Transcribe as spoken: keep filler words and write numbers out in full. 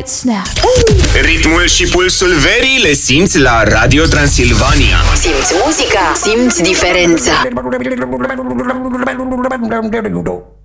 Snap. Ritmul și pulsul verii le simți la Radio Transilvania. Simți muzica, simți diferența.